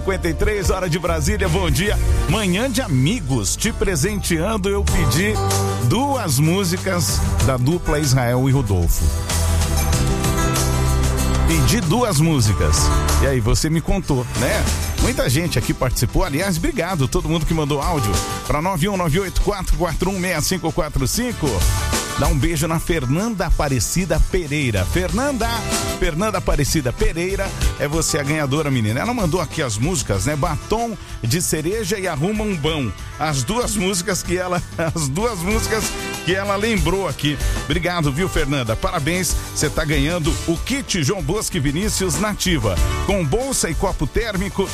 53 horas de Brasília, bom dia. Manhã de amigos, te presenteando. Eu pedi 2 músicas da dupla Israel e Rodolfo. Pedi 2 músicas. E aí, você me contou, né? Muita gente aqui participou. Aliás, obrigado todo mundo que mandou áudio para 91984416545. Dá um beijo na Fernanda Aparecida Pereira. Fernanda Aparecida Pereira é você a ganhadora, menina. Ela mandou aqui as músicas, né? Batom de Cereja e Arruma um Bão. As duas músicas que ela lembrou aqui. Obrigado, viu, Fernanda? Parabéns. Você tá ganhando o kit João Bosco e Vinícius Nativa, com bolsa e copo térmico